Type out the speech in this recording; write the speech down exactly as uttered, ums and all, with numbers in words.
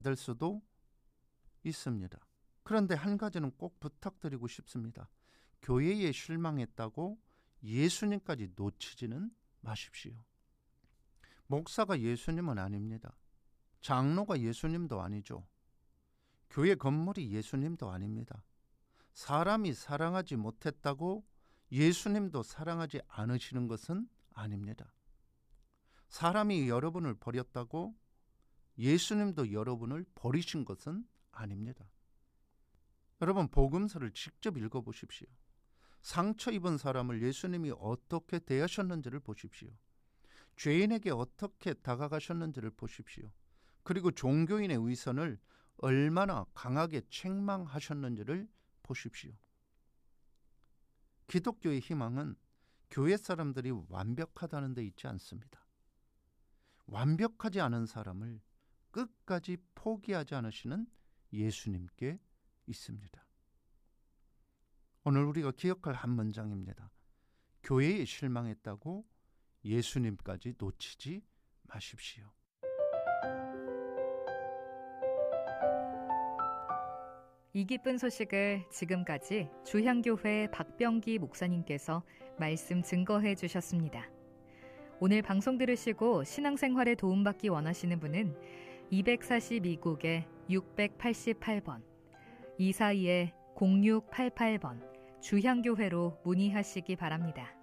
될 수도 있습니다. 그런데 한 가지는 꼭 부탁드리고 싶습니다. 교회에 실망했다고 예수님까지 놓치지는 마십시오. 목사가 예수님은 아닙니다. 장로가 예수님도 아니죠. 교회 건물이 예수님도 아닙니다. 사람이 사랑하지 못했다고 예수님도 사랑하지 않으시는 것은 아닙니다. 사람이 여러분을 버렸다고 예수님도 여러분을 버리신 것은 아닙니다. 여러분, 복음서를 직접 읽어보십시오. 상처 입은 사람을 예수님이 어떻게 대하셨는지를 보십시오. 죄인에게 어떻게 다가가셨는지를 보십시오. 그리고 종교인의 위선을 얼마나 강하게 책망하셨는지를 보십시오. 기독교의 희망은 교회 사람들이 완벽하다는 데 있지 않습니다. 완벽하지 않은 사람을 끝까지 포기하지 않으시는 예수님께 있습니다. 오늘 우리가 기억할 한 문장입니다. 교회에 실망했다고 예수님까지 놓치지 마십시오. 이 기쁜 소식을 지금까지 주향교회 박병기 목사님께서 말씀 증거해 주셨습니다. 오늘 방송 들으시고 신앙생활에 도움받기 원하시는 분은 이백사십이 국에 육백팔십팔 번, 이사이 공육팔팔 번 주향교회로 문의하시기 바랍니다.